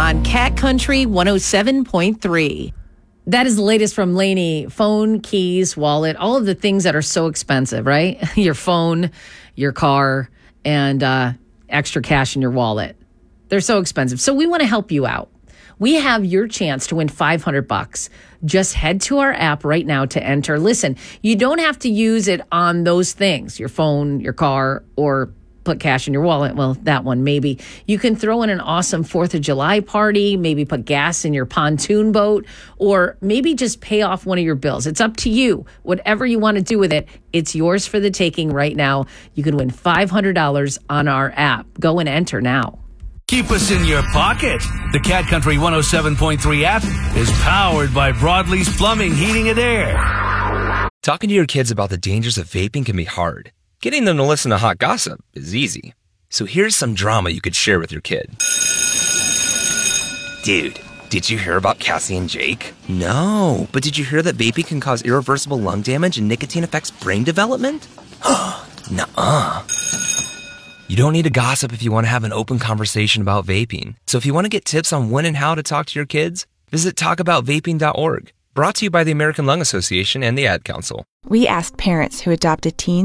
on Cat Country 107.3. That is the latest from Lainey. Phone, keys, wallet, all of the things that are so expensive, right? Your phone, your car, and extra cash in your wallet. They're so expensive. So we want to help you out. We have your chance to win $500. Just head to our app right now to enter. Listen, you don't have to use it on those things, your phone, your car, or put cash in your wallet. Well, that one maybe. You can throw in an awesome 4th of July party, maybe put gas in your pontoon boat, or maybe just pay off one of your bills. It's up to you. Whatever you want to do with it, it's yours for the taking right now. You can win $500 on our app. Go and enter now. Keep us in your pocket. The Cat Country 107.3 app is powered by Broadleaf's Plumbing, Heating, and Air. Talking to your kids about the dangers of vaping can be hard. Getting them to listen to hot gossip is easy. So here's some drama you could share with your kid. Dude, did you hear about Cassie and Jake? No, but did you hear that vaping can cause irreversible lung damage and nicotine affects brain development? Nuh-uh. You don't need to gossip if you want to have an open conversation about vaping. So if you want to get tips on when and how to talk to your kids, visit talkaboutvaping.org. Brought to you by the American Lung Association and the Ad Council. We asked parents who adopted teens